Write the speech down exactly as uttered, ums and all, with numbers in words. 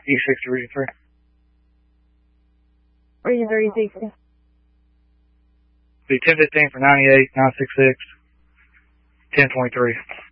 E sixty, region three. Region three, E sixty. Be ten fifteen for ninety-eight, nine six six, ten twenty-three.